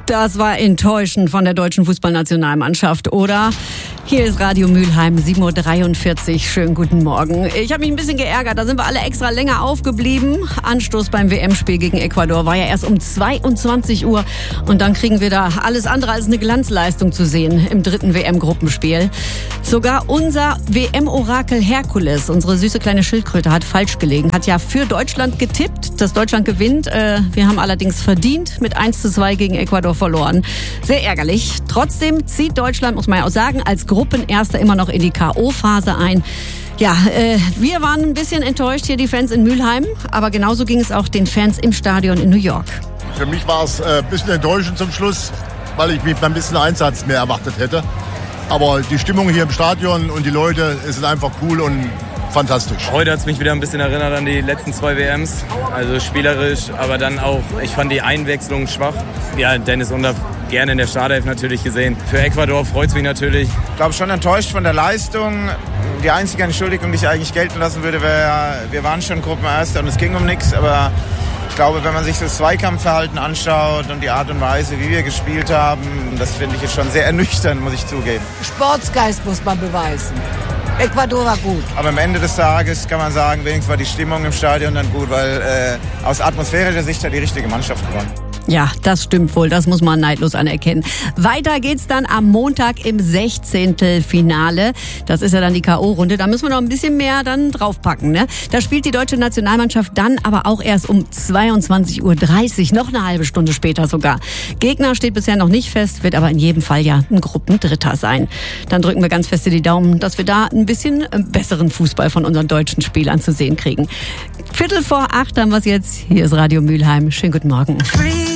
Das war enttäuschend von der deutschen Fußballnationalmannschaft, oder? Hier ist Radio Mülheim, 7.43 Uhr. Schönen guten Morgen. Ich habe mich ein bisschen geärgert, da sind wir alle extra länger aufgeblieben. Anstoß beim WM-Spiel gegen Ecuador war ja erst um 22 Uhr. Und dann kriegen wir da alles andere als eine Glanzleistung zu sehen im dritten WM-Gruppenspiel. Sogar unser WM-Orakel Herkules, unsere süße kleine Schildkröte, hat falsch gelegen. Hat ja für Deutschland getippt, dass Deutschland gewinnt. Wir haben allerdings verdient mit 1:2 gegen Ecuador verloren. Sehr ärgerlich. Trotzdem zieht Deutschland, muss man ja auch sagen, als Gruppenerster immer noch in die K.O.-Phase ein. Ja, wir waren ein bisschen enttäuscht hier, die Fans in Mülheim. Aber genauso ging es auch den Fans im Stadion in New York. Für mich war es ein bisschen enttäuschend zum Schluss, weil ich mich ein bisschen Einsatz mehr erwartet hätte. Aber die Stimmung hier im Stadion und die Leute sind einfach cool und fantastisch. Heute hat es mich wieder ein bisschen erinnert an die letzten 2 WMs. Also spielerisch, aber dann auch, ich fand die Einwechslung schwach. Ja, Dennis Undaff gerne in der Startelf natürlich gesehen. Für Ecuador freut es mich natürlich. Ich glaube schon enttäuscht von der Leistung. Die einzige Entschuldigung, die ich eigentlich gelten lassen würde, wäre, wir waren schon Gruppenerster und es ging um nichts. Aber ich glaube, wenn man sich das Zweikampfverhalten anschaut und die Art und Weise, wie wir gespielt haben, das finde ich jetzt schon sehr ernüchternd, muss ich zugeben. Sportsgeist muss man beweisen. Ecuador war gut. Aber am Ende des Tages kann man sagen, wenigstens war die Stimmung im Stadion dann gut, weil aus atmosphärischer Sicht hat die richtige Mannschaft gewonnen. Ja, das stimmt wohl. Das muss man neidlos anerkennen. Weiter geht's dann am Montag im 16. Finale. Das ist ja dann die K.O.-Runde. Da müssen wir noch ein bisschen mehr dann draufpacken, ne? Da spielt die deutsche Nationalmannschaft dann aber auch erst um 22:30 Uhr, noch eine halbe Stunde später sogar. Gegner steht bisher noch nicht fest, wird aber in jedem Fall ja ein Gruppendritter sein. Dann drücken wir ganz fest die Daumen, dass wir da ein bisschen besseren Fußball von unseren deutschen Spielern zu sehen kriegen. 7:45 haben wir es jetzt. Hier ist Radio Mülheim. Schönen guten Morgen.